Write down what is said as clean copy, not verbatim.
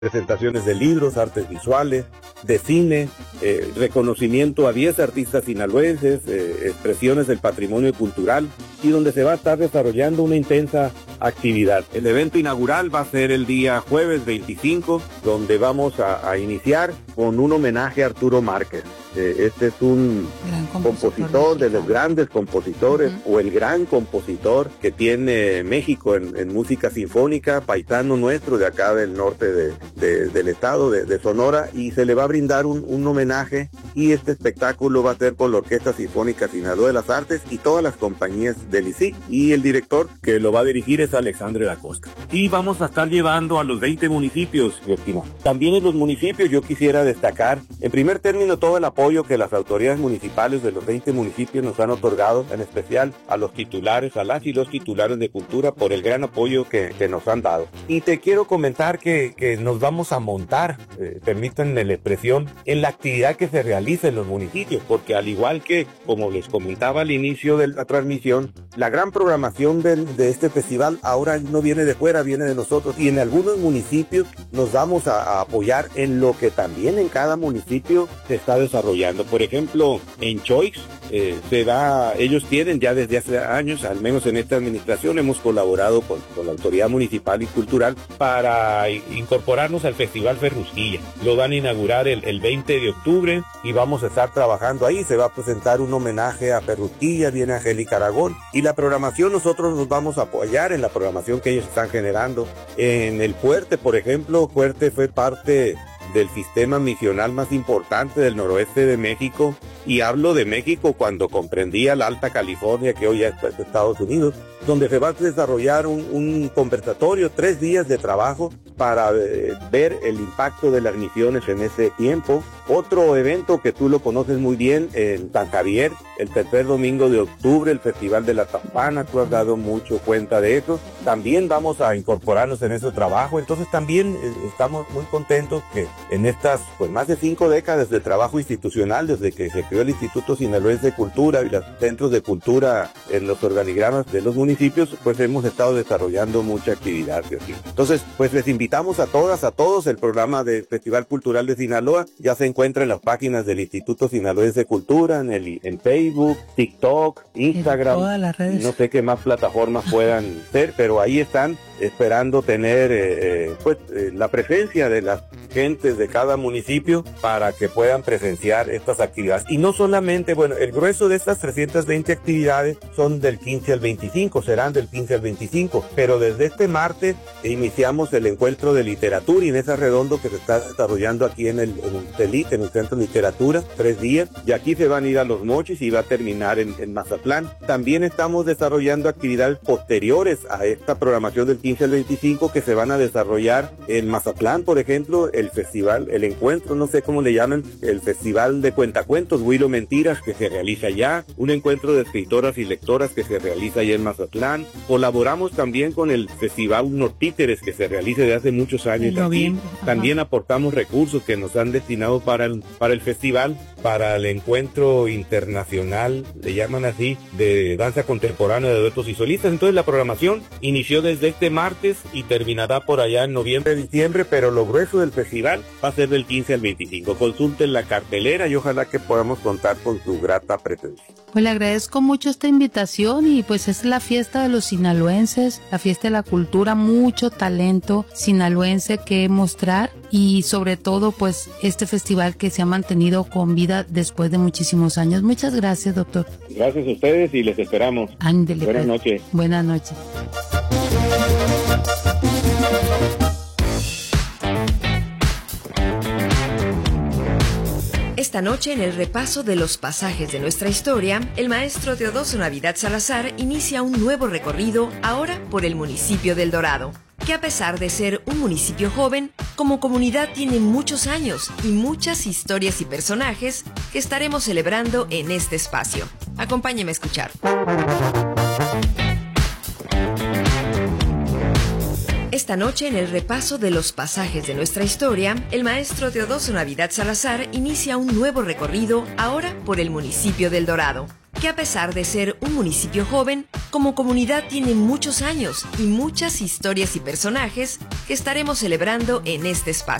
presentaciones de libros, artes visuales, de cine, reconocimiento a 10 artistas sinaloenses, expresiones del patrimonio cultural, y donde se va a estar desarrollando una intensa actividad. El evento inaugural va a ser el día jueves 25, donde vamos a iniciar con un homenaje a Arturo Márquez. Este es un compositor de los grandes compositores, o el gran compositor que tiene México en música sinfónica, paisano nuestro de acá del norte del estado de Sonora, y se le va a brindar un homenaje, y este espectáculo va a ser con la Orquesta Sinfónica Sinaloa de las Artes y todas las compañías del ICI, y el director que lo va a dirigir es Alexandre da Costa. Y vamos a estar llevando a los 20 municipios, Joaquín. También en los municipios yo quisiera destacar, en primer término, todo el apoyo que las autoridades municipales de los 20 municipios nos han otorgado, en especial a los titulares, a las y los titulares de cultura, por el gran apoyo que nos han dado. Y te quiero comentar que nos vamos a montar, permítanme la expresión, en la actividad que se realiza en los municipios, porque al igual que, como les comentaba al inicio de la transmisión, la gran programación de este festival ahora no viene de fuera, viene de nosotros, y en algunos municipios nos vamos a apoyar en lo que también en cada municipio se está desarrollando. Por ejemplo, en Choix ellos tienen ya desde hace años, al menos en esta administración, hemos colaborado con la autoridad municipal y cultural para incorporarnos al Festival Ferrusquilla. Lo van a inaugurar el 20 de octubre y vamos a estar trabajando ahí. Se va a presentar un homenaje a Ferrusquilla, viene Angélica Aragón, y la programación, nosotros nos vamos a apoyar en la programación que ellos están generando. En el Fuerte, por ejemplo, Fuerte fue parte del sistema misional más importante del noroeste de México, y hablo de México cuando comprendía la Alta California, que hoy es Estados Unidos, donde se va a desarrollar un conversatorio, 3 días de trabajo para ver el impacto de las misiones en ese tiempo. Otro evento que tú lo conoces muy bien, en San Javier, el tercer domingo de octubre, el Festival de la Campana, tú has dado mucho cuenta de eso. También vamos a incorporarnos en ese trabajo, entonces también estamos muy contentos que en estas más de 5 décadas de trabajo institucional, desde que se creó el Instituto Sinaloense de Cultura y los centros de cultura en los organigramas de los municipios, pues hemos estado desarrollando mucha actividad. Entonces, pues les invitamos a todas, a todos. El programa de Festival Cultural de Sinaloa ya se encuentra en las páginas del Instituto Sinaloense de Cultura, en Facebook, TikTok, Instagram, en todas las redes. No sé qué más plataformas puedan ser, pero ahí están esperando tener la presencia de las gentes de cada municipio para que puedan presenciar estas actividades. Y no solamente, el grueso de estas 320 actividades son del 15 al 25, serán del 15 al 25, pero desde este martes iniciamos el encuentro de literatura y mesa redondo que se está desarrollando aquí en el CELIT, en el Centro de Literatura, 3 días, y aquí se van a ir a Los Mochis y va a terminar en Mazatlán. También estamos desarrollando actividades posteriores a esta programación del 15 al 25 que se van a desarrollar en Mazatlán, por ejemplo, el festival, el encuentro, no sé cómo le llaman, el festival de cuentacuentos, Huilo Mentiras, que se realiza allá, un encuentro de escritoras y lectoras que se realiza allá en Mazatlán. Colaboramos también con el festival Unos Títeres, que se realiza desde hace muchos años aquí. También aportamos recursos que nos han destinado para el festival, para el encuentro internacional, le llaman así, de danza contemporánea de duetos y solistas. Entonces la programación inició desde este martes y terminará por allá en noviembre, diciembre, pero lo grueso del festival va a ser del 15 al 25. Consulten la cartelera y ojalá que podamos contar con su grata presencia. Pues le agradezco mucho esta invitación, y pues es la fiesta de los sinaloenses, la fiesta de la cultura, mucho talento sinaloense que mostrar, y sobre todo pues este festival que se ha mantenido con vida después de muchísimos años. Muchas gracias, doctor. Gracias a ustedes y les esperamos. Ándele, buenas noches. Buenas noches. Esta noche, en el repaso de los pasajes de nuestra historia, el maestro Teodoso Navidad Salazar inicia un nuevo recorrido, ahora por el municipio del Dorado, que a pesar de ser un municipio joven, como comunidad tiene muchos años y muchas historias y personajes que estaremos celebrando en este espacio. Acompáñeme a escuchar. Esta noche, en el repaso de los pasajes de nuestra historia, el maestro Teodoso Navidad Salazar inicia un nuevo recorrido, ahora por el municipio del Dorado, que a pesar de ser un municipio joven, como comunidad tiene muchos años y muchas historias y personajes que estaremos celebrando en este espacio.